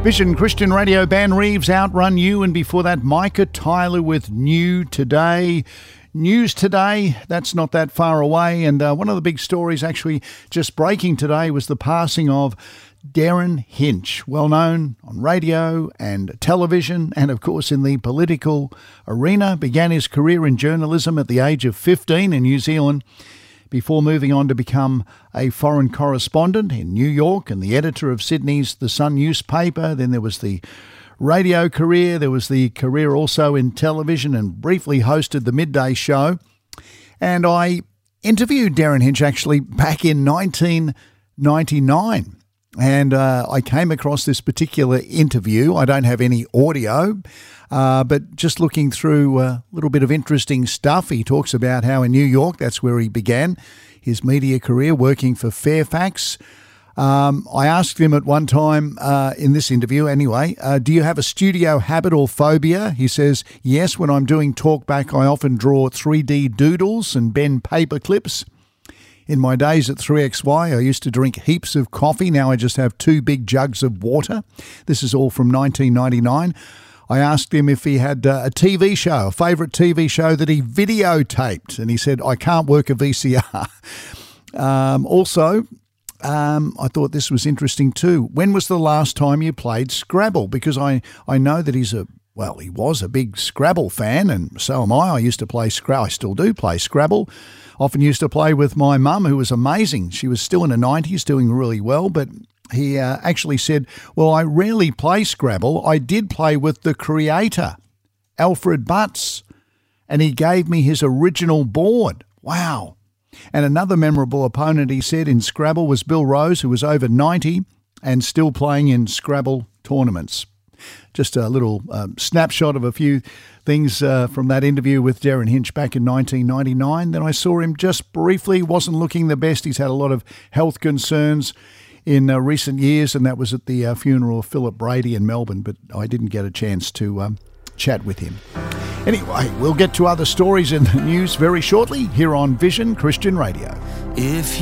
Vision Christian Radio, Ben Reeves, Outrun You, and before that, Micah Tyler with New Today. News today, that's not that far away, and one of the big stories actually just breaking today was the passing of Derryn Hinch, well known on radio and television and of course in the political arena. Began his career in journalism at the age of 15 in New Zealand before moving on to become a foreign correspondent in New York and the editor of Sydney's The Sun newspaper. Then there was the radio career, there was the career also in television, and briefly hosted the midday show. And I interviewed Derryn Hinch actually back in 1999. And I came across this particular interview. I don't have any audio, but just looking through a little bit of interesting stuff. He talks about how in New York, that's where he began his media career, working for Fairfax. I asked him at one time in this interview anyway, do you have a studio habit or phobia? He says, yes, when I'm doing talkback, I often draw 3D doodles and bend paper clips. In my days at 3XY, I used to drink heaps of coffee. Now I just have 2 big jugs of water. This is all from 1999. I asked him if he had a TV show, a favourite TV show that he videotaped, and he said, I can't work a VCR. I thought this was interesting too. When was the last time you played Scrabble? Because I know that he was a big Scrabble fan, and so am I. I used to play Scrabble. I still do play Scrabble. Often used to play with my mum, who was amazing. She was still in her 90s, doing really well, but he actually said, well, I rarely play Scrabble. I did play with the creator, Alfred Butts, and he gave me his original board. Wow. And another memorable opponent, he said, in Scrabble was Bill Rose, who was over 90 and still playing in Scrabble tournaments. Just a little snapshot of a few things from that interview with Derryn Hinch back in 1999. Then I saw him just briefly, wasn't looking the best. He's had a lot of health concerns in recent years, and that was at the funeral of Philip Brady in Melbourne, but I didn't get a chance to chat with him. Anyway, we'll get to other stories in the news very shortly here on Vision Christian Radio. If